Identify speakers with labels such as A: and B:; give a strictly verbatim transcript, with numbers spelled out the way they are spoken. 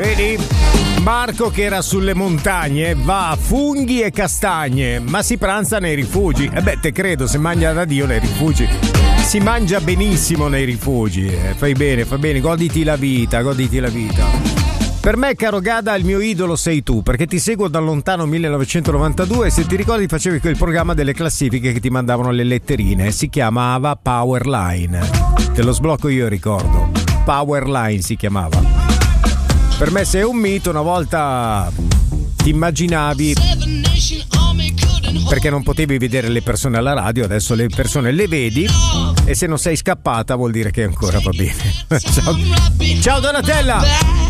A: Vedi? Marco che era sulle montagne va a funghi e castagne, ma si pranza nei rifugi. E beh, te credo, se mangia da Dio nei rifugi. Si mangia benissimo nei rifugi. Eh, fai bene, fai bene, goditi la vita, goditi la vita. Per me, caro Gada, il mio idolo sei tu, perché ti seguo dal lontano millenovecentonovantadue e se ti ricordi facevi quel programma delle classifiche che ti mandavano le letterine. Si chiamava Powerline. Te lo sblocco io, ricordo. Powerline si chiamava. Per me sei un mito, una volta ti immaginavi, perché non potevi vedere le persone alla radio, adesso le persone le vedi e se non sei scappata vuol dire che ancora va bene. Ciao, ciao Donatella!